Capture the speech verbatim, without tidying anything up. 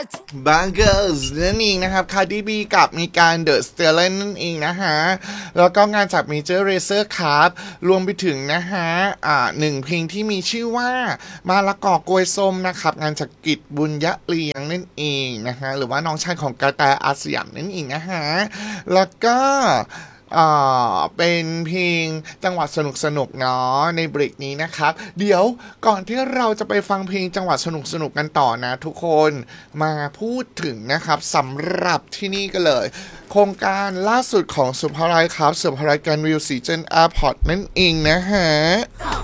บังเกิลส์นั่นเองนะครับคาร์ดิบีกับมีการเดอะสเตเลนนั่นเองนะฮะแล้วก็งานจากเมเจอร์เรเซอร์ครับรวมไปถึงนะฮะอ่าหนึ่งเพลงที่มีชื่อว่ามาละกอกวยส้มนะครับงานจากกิจบุญยะเลียงนั่นเองนะฮะหรือว่าน้องชายของกระแตอาสยามนั่นเองนะฮะแล้วก็อ่าเป็นเพลงจังหวัดสนุกสนุกเนาะในเบรกนี้นะครับเดี๋ยวก่อนที่เราจะไปฟังเพลงจังหวัดสนุกสนุกกันต่อนะทุกคนมาพูดถึงนะครับสำหรับที่นี่กันเลยโครงการล่าสุดของสุภาลัยครับสุภาลัยการวิวสีเจนแอร์พอร์ตนั่นเองนะฮะ